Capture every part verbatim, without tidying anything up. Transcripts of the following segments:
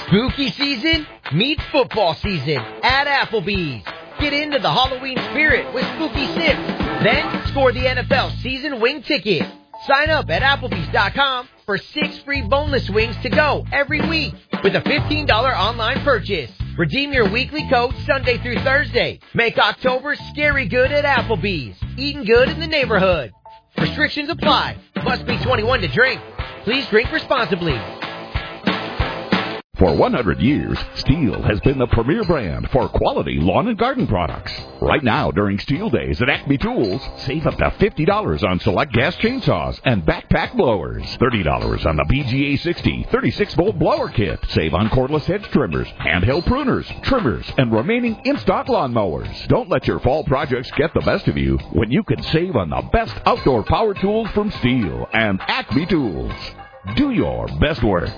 Spooky season? Meet football season at Applebee's. Get into the Halloween spirit with Spooky Sips. Then score the N F L season wing ticket. Sign up at Applebee's dot com for six free boneless wings to go every week with a fifteen dollars online purchase. Redeem your weekly code Sunday through Thursday. Make October scary good at Applebee's. Eating good in the neighborhood. Restrictions apply. Must be twenty-one to drink. Please drink responsibly. For one hundred years, Steel has been the premier brand for quality lawn and garden products. Right now, during Steel Days at Acme Tools, save up to fifty dollars on select gas chainsaws and backpack blowers. thirty dollars on the B G A sixty thirty-six volt blower kit. Save on cordless hedge trimmers, handheld pruners, trimmers, and remaining in-stock lawnmowers. Don't let your fall projects get the best of you when you can save on the best outdoor power tools from Steel and Acme Tools. Do your best work.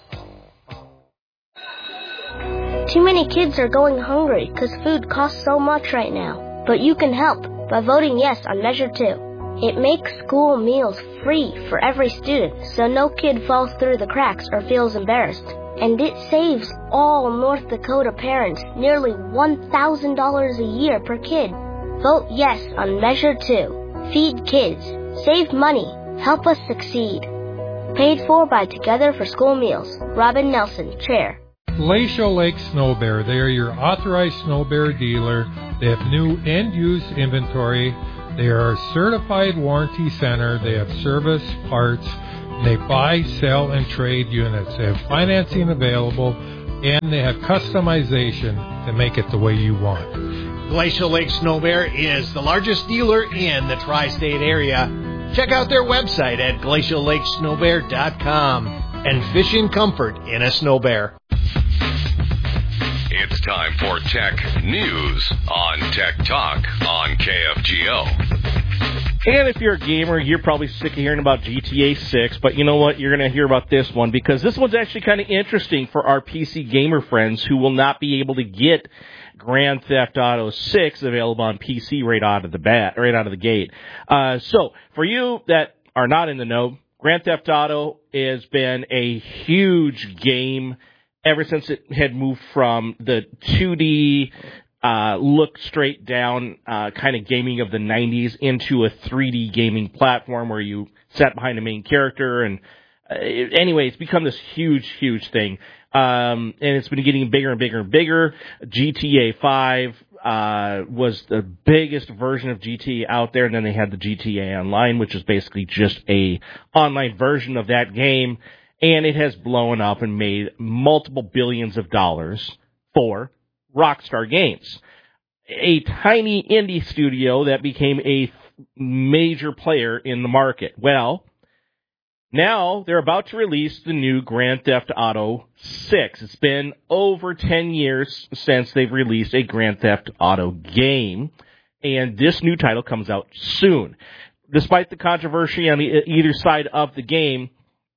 Too many kids are going hungry because food costs so much right now. But you can help by voting yes on Measure two. It makes school meals free for every student, so no kid falls through the cracks or feels embarrassed. And it saves all North Dakota parents nearly one thousand dollars a year per kid. Vote yes on Measure two. Feed kids. Save money. Help us succeed. Paid for by Together for School Meals. Robin Nelson, Chair. Glacial Lake Snow Bear. They are your authorized snow bear dealer. They have new and used inventory. They are a certified warranty center. They have service, parts. They buy, sell, and trade units. They have financing available, and they have customization to make it the way you want. Glacial Lake Snow Bear is the largest dealer in the tri-state area. Check out their website at glacial lake snow bear dot com and fish in comfort in a snow bear. It's time for Tech News on Tech Talk on K F G O. And if you're a gamer, you're probably sick of hearing about G T A six, but you know what? You're going to hear about this one because this one's actually kind of interesting for our P C gamer friends who will not be able to get Grand Theft Auto six available on P C right out of the bat, right out of the gate. Uh, so, for you that are not in the know, Grand Theft Auto has been a huge game ever since it had moved from the two D uh, look straight down uh, kind of gaming of the nineties into a three D gaming platform where you sat behind a main character. And uh, anyway, it's become this huge, huge thing. Um, and it's been getting bigger and bigger and bigger. G T A five uh, was the biggest version of G T A out there. And then they had the G T A Online, which is basically just a online version of that game. And it has blown up and made multiple billions of dollars for Rockstar Games, a tiny indie studio that became a major player in the market. Well, now they're about to release the new Grand Theft Auto six. It's been over ten years since they've released a Grand Theft Auto game, and this new title comes out soon. Despite the controversy on the, either side of the game,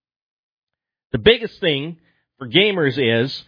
the biggest thing for gamers is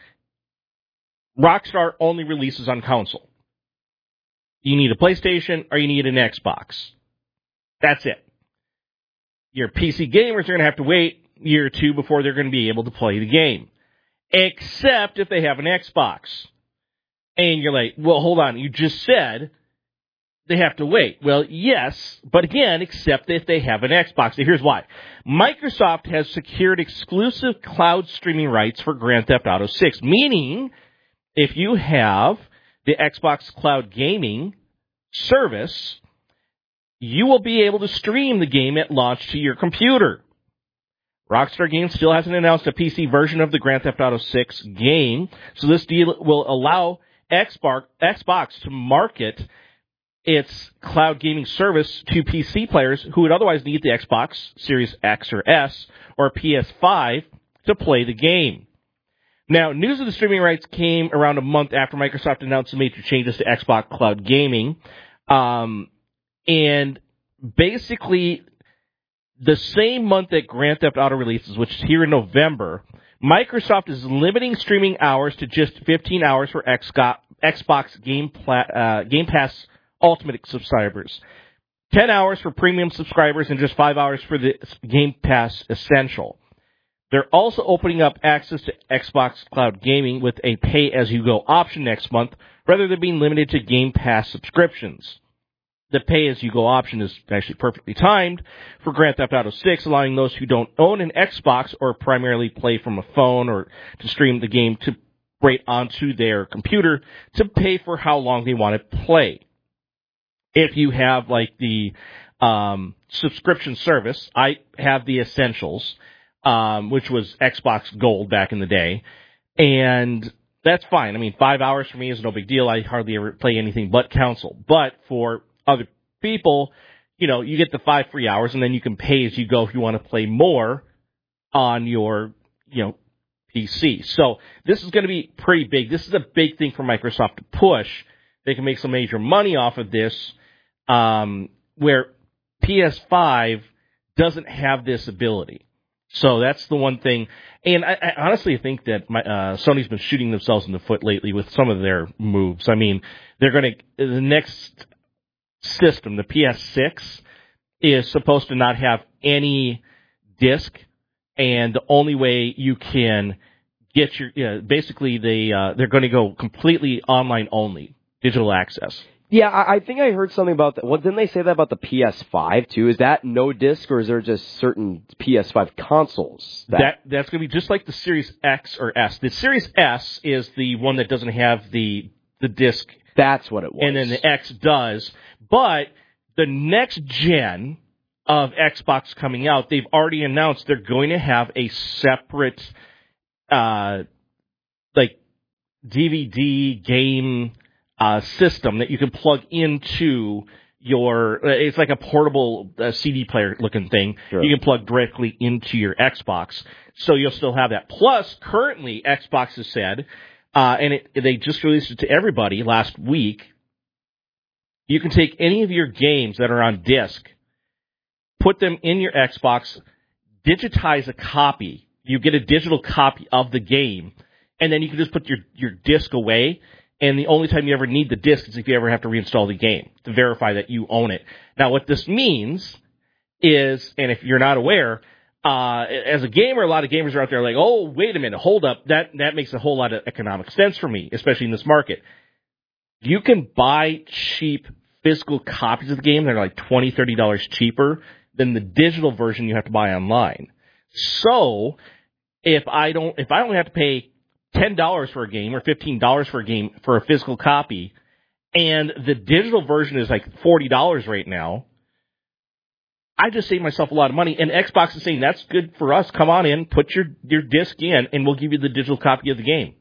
Rockstar only releases on console. You need a PlayStation or you need an Xbox. That's it. Your P C gamers are going to have to wait a year or two before they're going to be able to play the game. Except if they have an Xbox. And you're like, well, hold on. You just said they have to wait. Well, yes, but again, except if they have an Xbox. So here's why. Microsoft has secured exclusive cloud streaming rights for Grand Theft Auto six, meaning if you have the Xbox Cloud Gaming service, you will be able to stream the game at launch to your computer. Rockstar Games still hasn't announced a P C version of the Grand Theft Auto six game, so this deal will allow Xbox to market its cloud gaming service to P C players who would otherwise need the Xbox Series X or S or P S five to play the game. Now, news of the streaming rights came around a month after Microsoft announced the major changes to Xbox Cloud Gaming. Um, and basically, the same month that Grand Theft Auto releases, which is here in November, Microsoft is limiting streaming hours to just fifteen hours for Xbox Game, Pla- uh, Game Pass Ultimate subscribers, ten hours for premium subscribers, and just five hours for the Game Pass Essential. They're also opening up access to Xbox Cloud Gaming with a pay-as-you-go option next month, rather than being limited to Game Pass subscriptions. The pay-as-you-go option is actually perfectly timed for Grand Theft Auto six, allowing those who don't own an Xbox or primarily play from a phone or to stream the game to right onto their computer to pay for how long they want to play. If you have, like, the um, subscription service, I have the Essentials, um, which was Xbox Gold back in the day, and that's fine. I mean, five hours for me is no big deal. I hardly ever play anything but console. But for other people, you know, you get the five free hours, and then you can pay as you go if you want to play more on your, you know, P C. So this is going to be pretty big. This is a big thing for Microsoft to push. They can make some major money off of this, um, where P S five doesn't have this ability. So that's the one thing. And I, I honestly think that my, uh, Sony's been shooting themselves in the foot lately with some of their moves. I mean, they're going to, the next system, the P S six, is supposed to not have any disc, and the only way you can get your, you know, basically they, uh, they're going to go completely online only, digital access. Yeah, I, I think I heard something about that. Well, didn't they say that about the P S five, too? Is that no disc, or is there just certain P S five consoles? That, that That's going to be just like the Series X or S. The Series S is the one that doesn't have the the disc. That's what it was. And then the X does. But the next gen of Xbox coming out, they've already announced they're going to have a separate, uh, like, D V D game Uh, system that you can plug into your, it's like a portable uh, C D player looking thing. Sure. You can plug directly into your Xbox. So you'll still have that. Plus, currently, Xbox has said, uh, and it, they just released it to everybody last week, you can take any of your games that are on disc, put them in your Xbox, digitize a copy. You get a digital copy of the game, and then you can just put your, your disc away. And the only time you ever need the disc is if you ever have to reinstall the game to verify that you own it. Now, what this means is, and if you're not aware, uh, as a gamer, a lot of gamers are out there like, oh, wait a minute, hold up. That, that makes a whole lot of economic sense for me, especially in this market. You can buy cheap physical copies of the game that are like twenty dollars, thirty dollars cheaper than the digital version you have to buy online. So, if I don't, if I only have to pay ten dollars for a game or fifteen dollars for a game for a physical copy, and the digital version is like forty dollars right now, I just saved myself a lot of money. And Xbox is saying, that's good for us. Come on in, put your, your disc in, and we'll give you the digital copy of the game.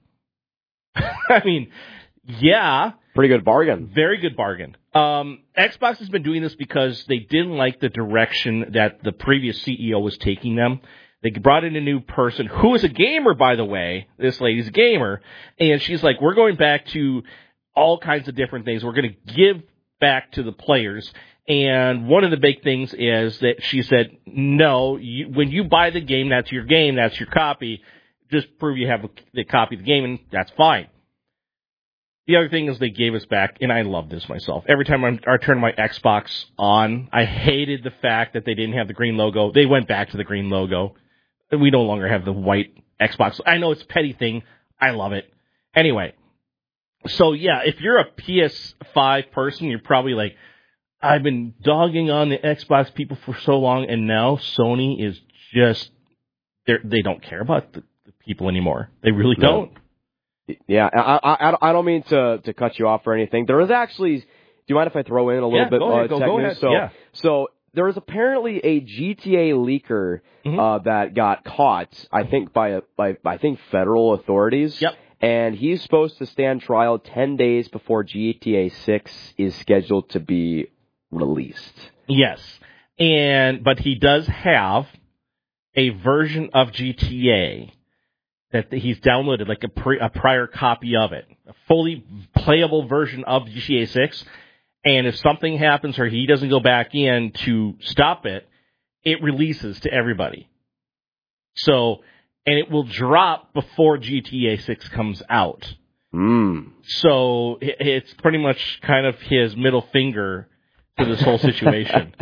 I mean, yeah. Pretty good bargain. Very good bargain. Um, Xbox has been doing this because they didn't like the direction that the previous C E O was taking them. They brought in a new person who is a gamer, by the way. This lady's a gamer. And she's like, we're going back to all kinds of different things. We're going to give back to the players. And one of the big things is that she said, no, you, when you buy the game, that's your game, that's your copy. Just prove you have the copy of the game, and that's fine. The other thing is they gave us back, and I love this myself. Every time I, I turned my Xbox on, I hated the fact that they didn't have the green logo. They went back to the green logo. We no longer have the white Xbox. I know it's a petty thing. I love it. Anyway, so yeah, if you're a P S five person, you're probably like, I've been dogging on the Xbox people for so long, and now Sony is just, they don't care about the, the people anymore. They really don't. No. Yeah, I, I, I don't mean to, to cut you off or anything. There is actually, do you mind if I throw in a little yeah, bit go ahead, uh, go, tech go news? ahead. So, yeah. so there is apparently a G T A leaker mm-hmm. uh, that got caught, I think, by, by I think federal authorities. Yep. And he's supposed to stand trial ten days before G T A six is scheduled to be released. Yes. And but he does have a version of G T A that he's downloaded, like a, pre, a prior copy of it, a fully playable version of G T A six. And if something happens or he doesn't go back in to stop it, it releases to everybody. So, and it will drop before G T A six comes out. Mm. So it's pretty much kind of his middle finger to this whole situation.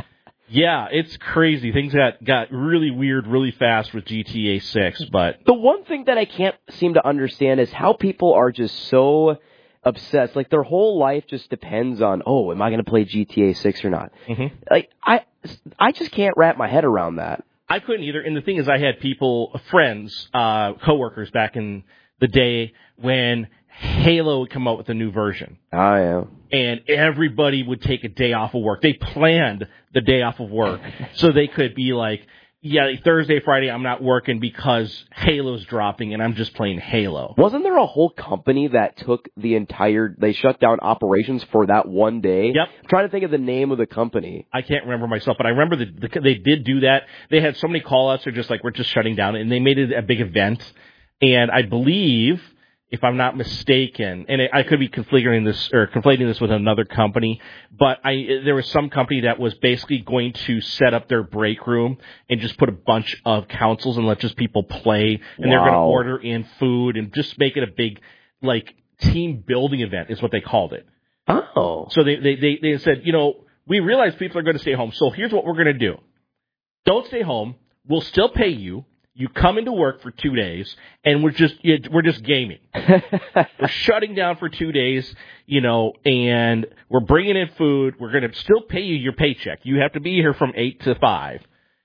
Yeah, it's crazy. Things got, got really weird really fast with G T A six, but... The one thing that I can't seem to understand is how people are just so obsessed. Like, their whole life just depends on, oh, am I going to play G T A six or not? Mm-hmm. Like, I, I just can't wrap my head around that. I couldn't either. And the thing is, I had people, friends, uh, coworkers back in the day when Halo would come out with a new version. Oh, yeah. And everybody would take a day off of work. They planned the day off of work so they could be like, yeah, Thursday, Friday, I'm not working because Halo's dropping and I'm just playing Halo. Wasn't there a whole company that took the entire, they shut down operations for that one day? Yep. I'm trying to think of the name of the company. I can't remember myself, but I remember that the, they did do that. They had so many call-outs, they're just like, we're just shutting down, and they made it a big event. And I believe, if I'm not mistaken, and I could be conflating this or conflating this with another company, but I there was some company that was basically going to set up their break room and just put a bunch of consoles and let just people play, and wow. They're going to order in food and just make it a big like team building event is what they called it. Oh, so they they they, they said, you know, we realize people are going to stay home, so here's what we're going to do: don't stay home. We'll still pay you. You come into work for two days, and we're just we're just gaming. We're shutting down for two days, you know, and we're bringing in food. We're going to still pay you your paycheck. You have to be here from eight to five.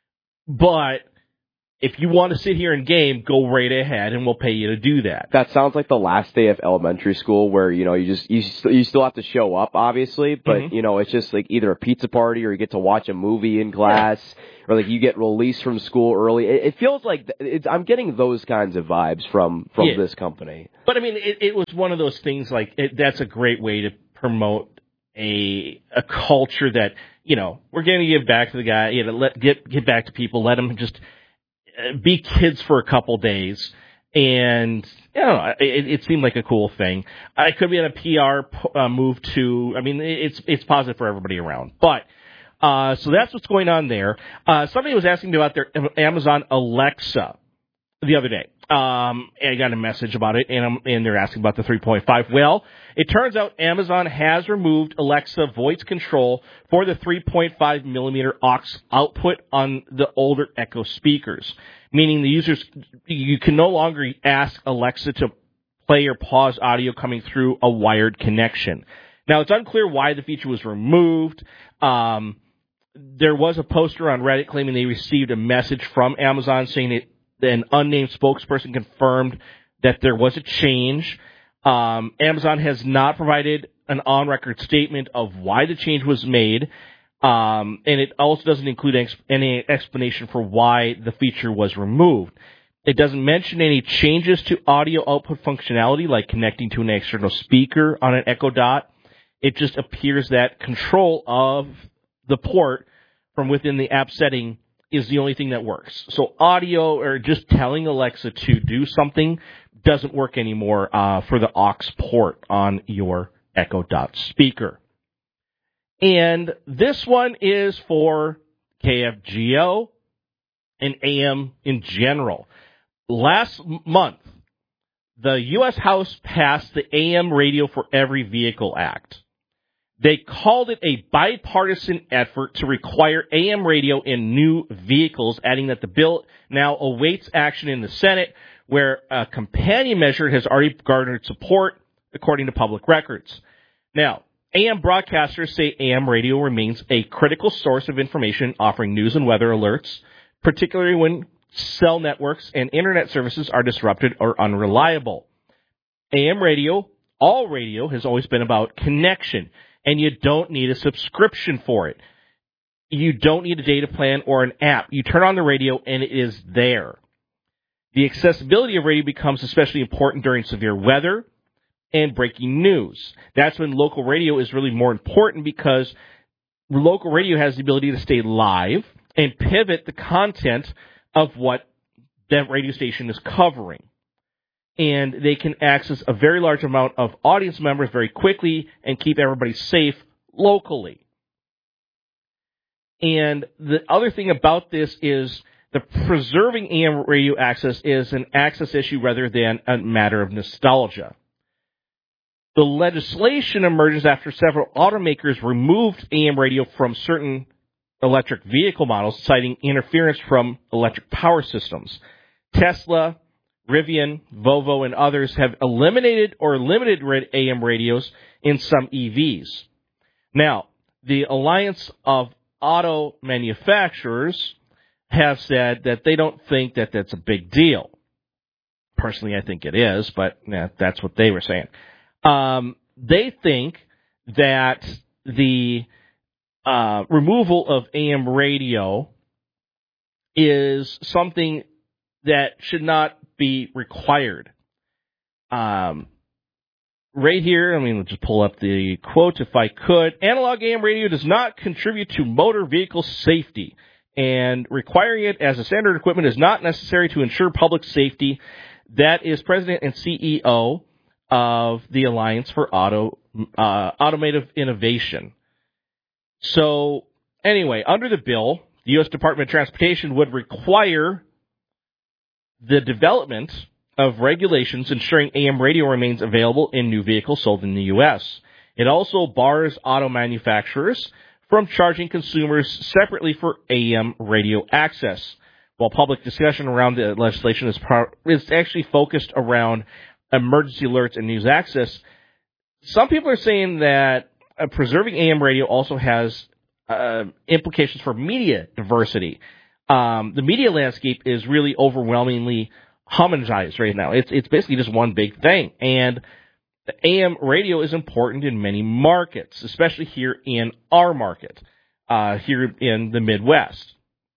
But if you want to sit here and game, go right ahead, and we'll pay you to do that. That sounds like the last day of elementary school where, you know, you just, you, st- you still have to show up, obviously, but, mm-hmm. you know, it's just like either a pizza party or you get to watch a movie in class, yeah. or like you get released from school early. It, it feels like it's, I'm getting those kinds of vibes from, from yeah. this company. But I mean, it, it was one of those things like, it, that's a great way to promote a, a culture that, you know, we're going to give back to the guy, you know, let, get, get back to people, let them just be kids for a couple days, and you know, it, it seemed like a cool thing. I could be in a P R uh, move too. I mean, it's it's positive for everybody around. But uh, so that's what's going on there. Uh, somebody was asking me about their Amazon Alexa the other day. Um, and I got a message about it, and, I'm, and they're asking about the three point five. Well, it turns out Amazon has removed Alexa voice control for the three point five millimeter aux output on the older Echo speakers, meaning the users, you can no longer ask Alexa to play or pause audio coming through a wired connection. Now, it's unclear why the feature was removed. Um, there was a poster on Reddit claiming they received a message from Amazon saying it. An unnamed spokesperson confirmed that there was a change. Um, Amazon has not provided an on-record statement of why the change was made, um, and it also doesn't include ex- any explanation for why the feature was removed. It doesn't mention any changes to audio output functionality, like connecting to an external speaker on an Echo Dot. It just appears that control of the port from within the app setting is the only thing that works. So audio or just telling Alexa to do something doesn't work anymore uh, for the aux port on your Echo Dot speaker. And this one is for K F G O and A M in general. Last month, the U S House passed the A M Radio for Every Vehicle Act. They called it a bipartisan effort to require A M radio in new vehicles, adding that the bill now awaits action in the Senate, where a companion measure has already garnered support, according to public records. Now, A M broadcasters say A M radio remains a critical source of information, offering news and weather alerts, particularly when cell networks and internet services are disrupted or unreliable. A M radio, all radio, has always been about connection. And you don't need a subscription for it. You don't need a data plan or an app. You turn on the radio and it is there. The accessibility of radio becomes especially important during severe weather and breaking news. That's when local radio is really more important, because local radio has the ability to stay live and pivot the content of what that radio station is covering. And they can access a very large amount of audience members very quickly and keep everybody safe locally. And the other thing about this is the preserving A M radio access is an access issue rather than a matter of nostalgia. The legislation emerges after several automakers removed A M radio from certain electric vehicle models, citing interference from electric power systems. Tesla, Rivian, Volvo, and others have eliminated or limited A M radios in some E Vs. Now, the Alliance of Auto Manufacturers have said that they don't think that that's a big deal. Personally, I think it is, but yeah, that's what they were saying. Um, they think that the uh, removal of A M radio is something that should not be required. Um, right here, I mean, let's just pull up the quote if I could. Analog A M radio does not contribute to motor vehicle safety, and requiring it as a standard equipment is not necessary to ensure public safety. That is President and C E O of the Alliance for Auto uh, Automotive Innovation. So, anyway, under the bill, the U S Department of Transportation would require the development of regulations ensuring A M radio remains available in new vehicles sold in the U S. It also bars auto manufacturers from charging consumers separately for A M radio access. While public discussion around the legislation is, pro- is actually focused around emergency alerts and news access, some people are saying that uh, preserving A M radio also has uh, implications for media diversity. Um, the media landscape is really overwhelmingly homogenized right now. It's it's basically just one big thing. And A M radio is important in many markets, especially here in our market, uh, here in the Midwest.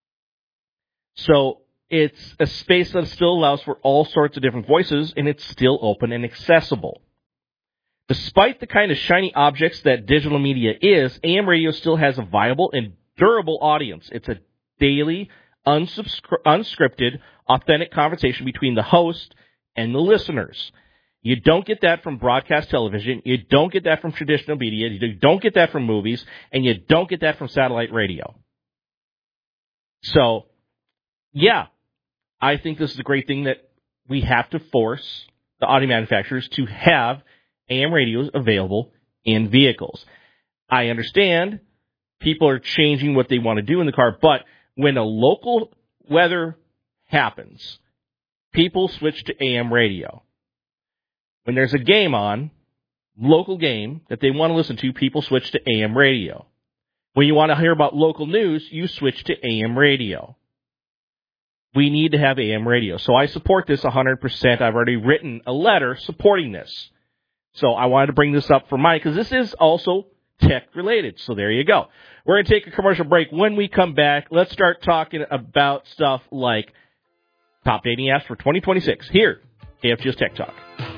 So it's a space that still allows for all sorts of different voices, and it's still open and accessible. Despite the kind of shiny objects that digital media is, A M radio still has a viable and durable audience. It's a daily, unsubscri- unscripted, authentic conversation between the host and the listeners. You don't get that from broadcast television. You don't get that from traditional media. You don't get that from movies. And you don't get that from satellite radio. So, yeah, I think this is a great thing that we have to force the auto manufacturers to have A M radios available in vehicles. I understand people are changing what they want to do in the car, but when a local weather happens, people switch to A M radio. When there's a game on, local game that they want to listen to, people switch to A M radio. When you want to hear about local news, you switch to A M radio. We need to have A M radio. So I support this one hundred percent. I've already written a letter supporting this. So I wanted to bring this up for Mike, because this is also tech-related. So there you go. We're going to take a commercial break. When we come back, let's start talking about stuff like top dating apps for twenty twenty-six. Here, A F G S Tech Talk.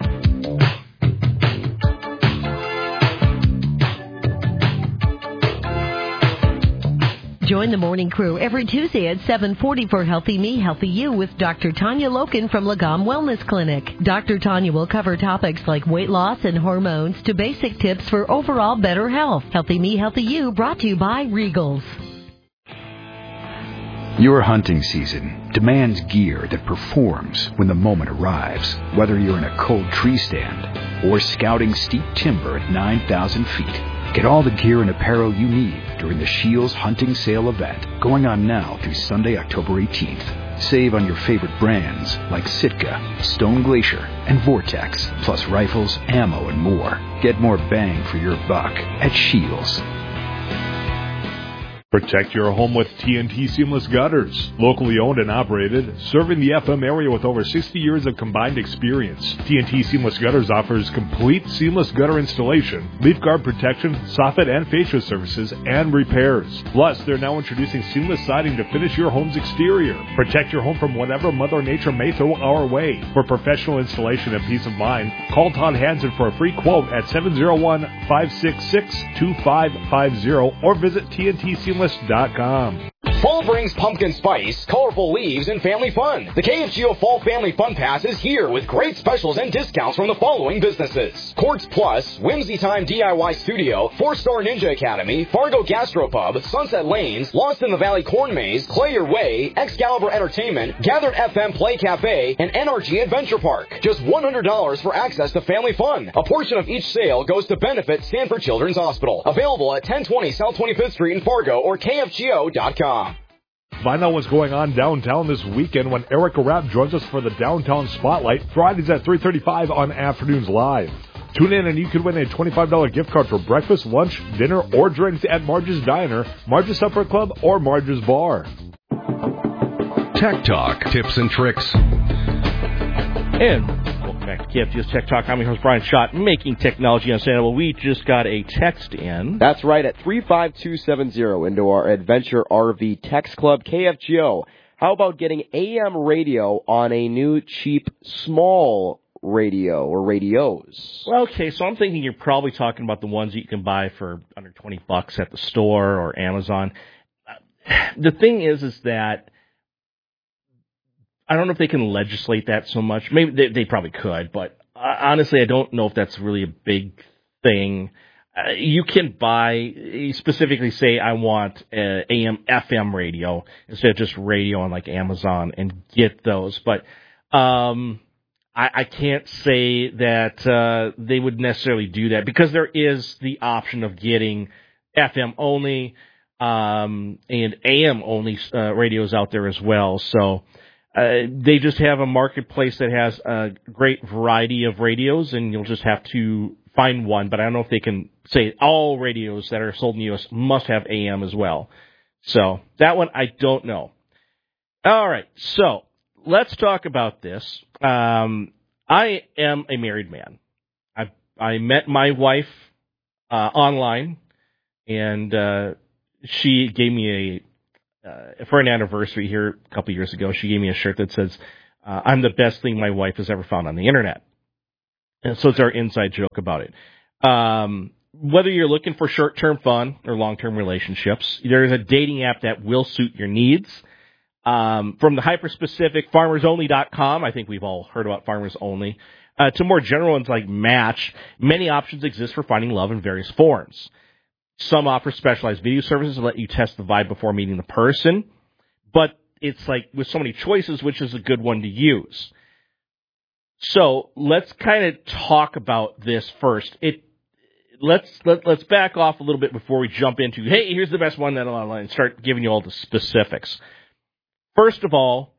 Join the morning crew every Tuesday at seven forty for Healthy Me, Healthy You with Doctor Tanya Loken from Lagom Wellness Clinic. Doctor Tanya will cover topics like weight loss and hormones to basic tips for overall better health. Healthy Me, Healthy You brought to you by Regals. Your hunting season demands gear that performs when the moment arrives, whether you're in a cold tree stand or scouting steep timber at nine thousand feet. Get all the gear and apparel you need during the Scheels Hunting Sale event, going on now through Sunday, October eighteenth. Save on your favorite brands like Sitka, Stone Glacier, and Vortex, plus rifles, ammo, and more. Get more bang for your buck at Scheels. Protect your home with T N T Seamless Gutters. Locally owned and operated, serving the F M area with over sixty years of combined experience. T N T Seamless Gutters offers complete seamless gutter installation, leaf guard protection, soffit and fascia services, and repairs. Plus, they're now introducing seamless siding to finish your home's exterior. Protect your home from whatever Mother Nature may throw our way. For professional installation and peace of mind, call Todd Hansen for a free quote at seven oh one, five six six, two five five zero or visit T N T Seamless dot com. Full Fall brings pumpkin spice, colorful leaves, and family fun. The K F G O Fall Family Fun Pass is here with great specials and discounts from the following businesses: Quartz Plus, Whimsy Time D I Y Studio, Four Star Ninja Academy, Fargo Gastropub, Sunset Lanes, Lost in the Valley Corn Maze, Clay Your Way, Excalibur Entertainment, Gathered F M Play Cafe, and N R G Adventure Park. Just one hundred dollars for access to family fun. A portion of each sale goes to benefit Stanford Children's Hospital. Available at ten twenty South twenty-fifth Street in Fargo or K F G O dot com. Find out what's going on downtown this weekend when Erica Rapp joins us for the Downtown Spotlight, Fridays at three thirty-five on Afternoons Live. Tune in and you could win a twenty-five dollars gift card for breakfast, lunch, dinner, or drinks at Marge's Diner, Marge's Supper Club, or Marge's Bar. Tech Talk, tips and tricks. And welcome back to K F G O's Tech Talk. I'm your host, Brian Schott, making technology understandable. We just got a text in. That's right, at three five two seven zero into our Adventure R V Text Club, K F G O. How about getting A M radio on a new, cheap, small radio or radios? Well, okay, so I'm thinking you're probably talking about the ones that you can buy for under twenty bucks at the store or Amazon. The thing is, is that I don't know if they can legislate that so much. Maybe they, they probably could, but uh, honestly, I don't know if that's really a big thing. Uh, you can buy, you specifically say, I want a A M F M radio instead of just radio on like Amazon and get those. But um, I, I can't say that uh, they would necessarily do that because there is the option of getting F M only um, and A M only uh, radios out there as well. So. Uh, they just have a marketplace that has a great variety of radios, and you'll just have to find one. But I don't know if they can say all radios that are sold in the U S must have A M as well. So that one, I don't know. All right, so let's talk about this. Um, I am a married man. I I met my wife uh, online, and uh, she gave me a Uh, for an anniversary here a couple years ago, she gave me a shirt that says, uh, I'm the best thing my wife has ever found on the internet. And so it's our inside joke about it. Um, whether you're looking for short-term fun or long-term relationships, there is a dating app that will suit your needs. Um, from the hyper-specific farmers only dot com, I think we've all heard about Farmers Only, uh, to more general ones like Match, many options exist for finding love in various forms. Some offer specialized video services to let you test the vibe before meeting the person, but it's like with so many choices, which is a good one to use. So let's kind of talk about this first. It let's let, let's back off a little bit before we jump into, hey, here's the best one that online, and start giving you all the specifics. First of all,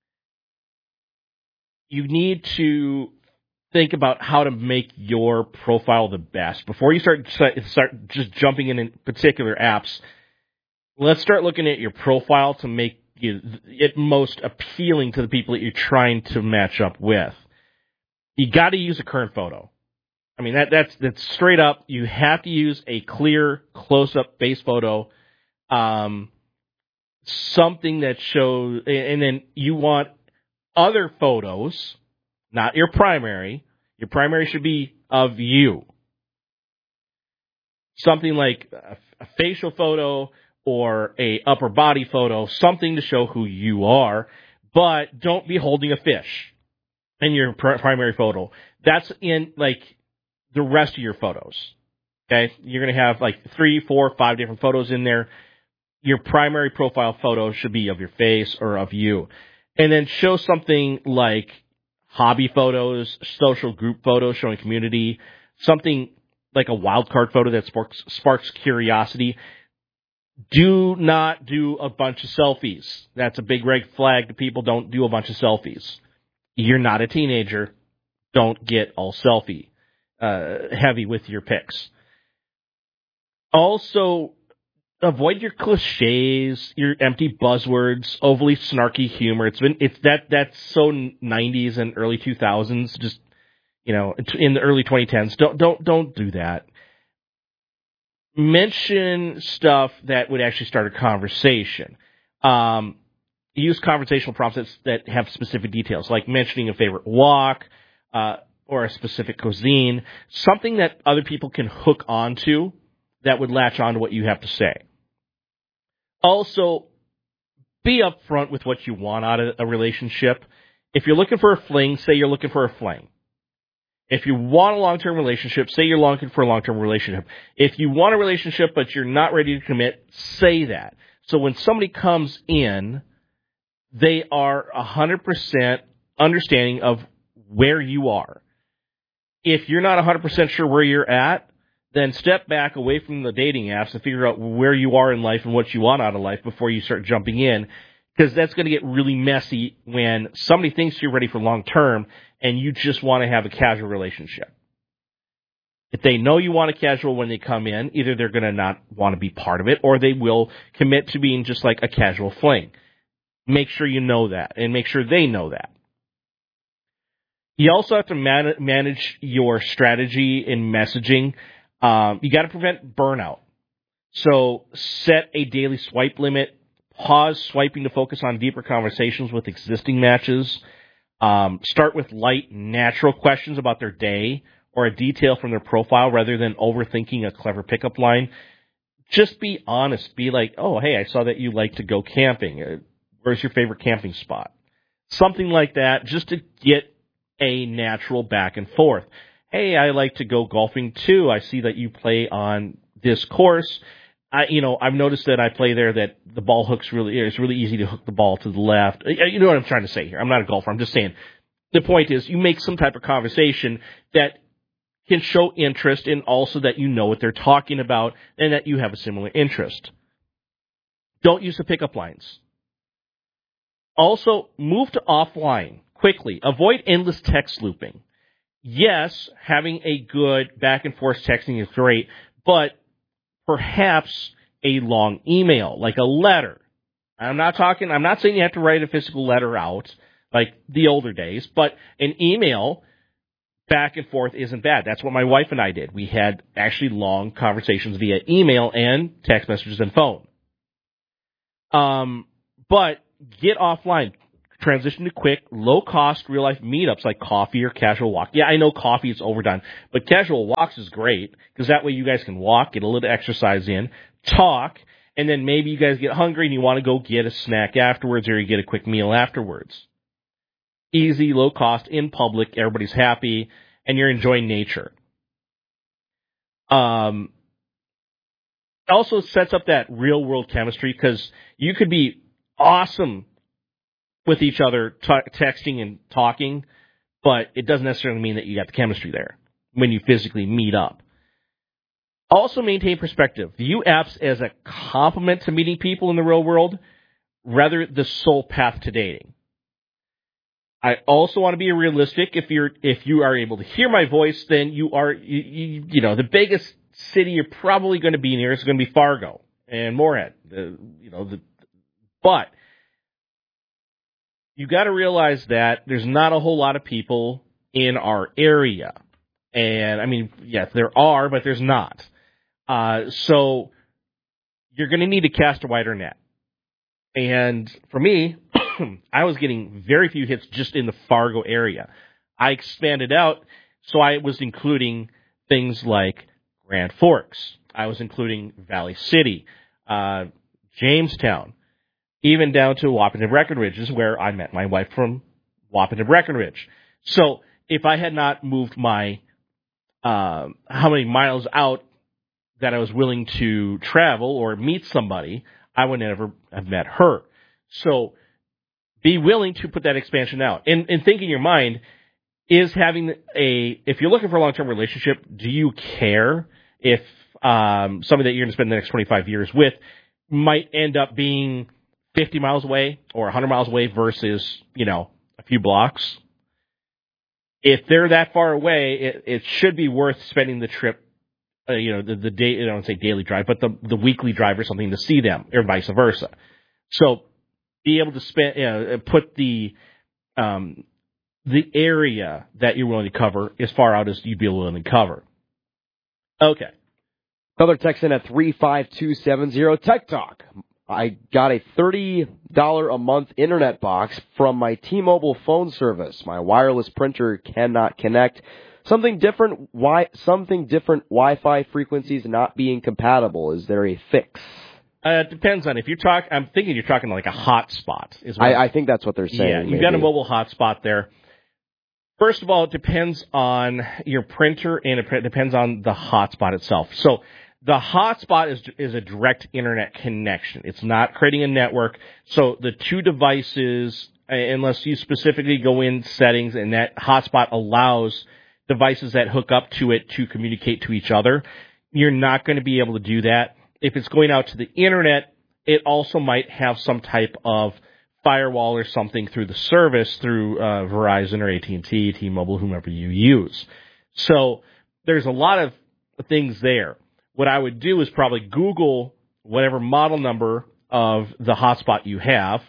you need to think about how to make your profile the best. Before you start start just jumping in, in particular apps, let's start looking at your profile to make it most appealing to the people that you're trying to match up with. You got to use a current photo. I mean, that that's that's straight up. You have to use a clear, close-up base photo, um, something that shows, and then you want other photos, not your primary. Your primary should be of you. Something like a, a facial photo or a upper body photo, something to show who you are, but don't be holding a fish in your pr- primary photo. That's in, like, the rest of your photos. Okay? You're going to have, like, three, four, five different photos in there. Your primary profile photo should be of your face or of you. And then show something like hobby photos, social group photos showing community, something like a wildcard photo that sparks, sparks curiosity. Do not do a bunch of selfies. That's a big red flag to people. Don't do a bunch of selfies. You're not a teenager. Don't get all selfie uh, heavy with your pics. Also, avoid your cliches, your empty buzzwords, overly snarky humor. It's been it's that that's so nineties and early two thousands. Just, you know, in the early twenty tens. Don't don't don't do that. Mention stuff that would actually start a conversation. Um, use conversational prompts that, that have specific details, like mentioning a favorite walk uh, or a specific cuisine, something that other people can hook onto that would latch on to what you have to say. Also, be upfront with what you want out of a relationship. If you're looking for a fling, say you're looking for a fling. If you want a long-term relationship, say you're looking for a long-term relationship. If you want a relationship but you're not ready to commit, say that. So when somebody comes in, they are one hundred percent understanding of where you are. If you're not one hundred percent sure where you're at, then step back away from the dating apps and figure out where you are in life and what you want out of life before you start jumping in, because that's going to get really messy when somebody thinks you're ready for long-term and you just want to have a casual relationship. If they know you want a casual when they come in, either they're going to not want to be part of it or they will commit to being just like a casual fling. Make sure you know that and make sure they know that. You also have to man- manage your strategy in messaging. Um, you got to prevent burnout. So set a daily swipe limit. Pause swiping to focus on deeper conversations with existing matches. Um, start with light, natural questions about their day or a detail from their profile rather than overthinking a clever pickup line. Just be honest. Be like, oh, hey, I saw that you like to go camping. Where's your favorite camping spot? Something like that, just to get a natural back and forth. Hey, I like to go golfing too. I see that you play on this course. I, you know, I've noticed that I play there that the ball hooks really, it's really easy to hook the ball to the left. You know what I'm trying to say here. I'm not a golfer. I'm just saying the point is you make some type of conversation that can show interest and also that you know what they're talking about and that you have a similar interest. Don't use the pickup lines. Also, move to offline quickly. Avoid endless text looping. Yes, having a good back and forth texting is great, but perhaps a long email, like a letter. I'm not talking, I'm not saying you have to write a physical letter out like the older days, but an email back and forth isn't bad. That's what my wife and I did. We had actually long conversations via email and text messages and phone. Um, but get offline. Transition to quick, low-cost, real-life meetups like coffee or casual walk. Yeah, I know coffee is overdone, but casual walks is great because that way you guys can walk, get a little exercise in, talk, and then maybe you guys get hungry and you want to go get a snack afterwards or you get a quick meal afterwards. Easy, low-cost, in public, everybody's happy, and you're enjoying nature. Um, also sets up that real-world chemistry because you could be awesome with each other, t- texting and talking, but it doesn't necessarily mean that you got the chemistry there when you physically meet up. Also maintain perspective. View apps as a complement to meeting people in the real world, rather the sole path to dating. I also want to be realistic. If you're if you are able to hear my voice, then you are you, you, you know the biggest city you're probably going to be near is going to be Fargo and Moorhead. The, you know the but. You got to realize that there's not a whole lot of people in our area. And, I mean, yes, there are, but there's not. Uh, so you're going to need to cast a wider net. And for me, I was getting very few hits just in the Fargo area. I expanded out, so I was including things like Grand Forks. I was including Valley City, uh, Jamestown. Even down to Wahpeton Breckenridge is where I met my wife from Wahpeton Breckenridge. So if I had not moved my, uh, how many miles out that I was willing to travel or meet somebody, I would never have met her. So be willing to put that expansion out. And, and think in your mind, is having a, if you're looking for a long-term relationship, do you care if um, somebody that you're going to spend the next twenty-five years with might end up being fifty miles away or one hundred miles away versus, you know, a few blocks? If they're that far away, it, it should be worth spending the trip, uh, you know, the, the day, I don't say daily drive, but the, the weekly drive or something to see them or vice versa. So be able to spend, you know, put the, um, the area that you're willing to cover as far out as you'd be willing to cover. Okay. Another text in at three five two seven zero. Tech Talk. I got a thirty dollars a month internet box from my T-Mobile phone service. My wireless printer cannot connect. Something different, why, something different Wi-Fi frequencies not being compatible. Is there a fix? Uh, it depends on if you're talking. I'm thinking you're talking like a hotspot. Is what I, I think that's what they're saying. Yeah, you've maybe. got a mobile hotspot there. First of all, it depends on your printer and it depends on the hotspot itself. So the hotspot is is a direct internet connection. It's not creating a network. So the two devices, unless you specifically go in settings and that hotspot allows devices that hook up to it to communicate to each other, you're not going to be able to do that. If it's going out to the internet, it also might have some type of firewall or something through the service through uh, Verizon or A T and T, T-Mobile, whomever you use. So there's a lot of things there. What I would do is probably Google whatever model number of the hotspot you have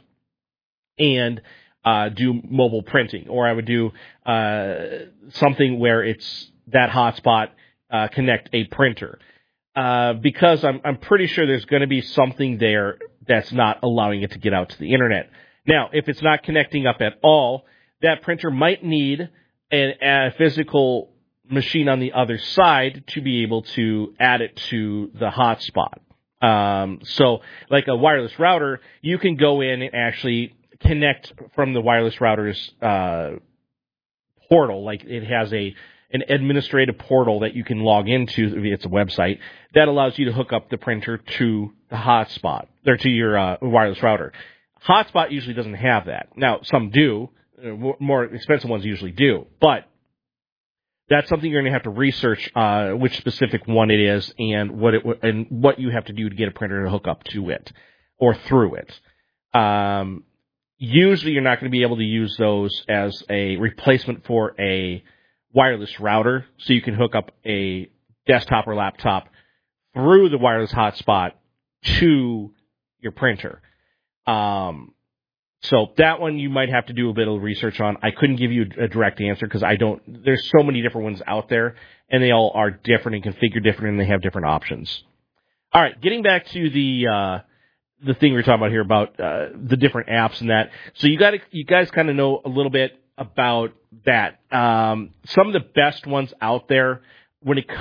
and uh, do mobile printing. Or I would do uh, something where it's that hotspot uh, connect a printer. Uh, because I'm, I'm pretty sure there's going to be something there that's not allowing it to get out to the internet. Now, if it's not connecting up at all, that printer might need an, a physical machine on the other side to be able to add it to the hotspot. Um, so, like a wireless router, you can go in and actually connect from the wireless router's uh, portal. Like it has a an administrative portal that you can log into. It's a website that allows you to hook up the printer to the hotspot or to your uh, wireless router. Hotspot usually doesn't have that. Now, some do. More expensive ones usually do. But that's something you're going to have to research uh, which specific one it is and what it and what you have to do to get a printer to hook up to it or through it. Um, usually, you're not going to be able to use those as a replacement for a wireless router, so you can hook up a desktop or laptop through the wireless hotspot to your printer. Um, so that one you might have to do a bit of research on. I couldn't give you a direct answer because I don't. There's so many different ones out there, and they all are different and configured different, and they have different options. All right, getting back to the uh, the thing we were talking about here about uh, the different apps and that. So you got you guys kind of know a little bit about that. Um, some of the best ones out there when it comes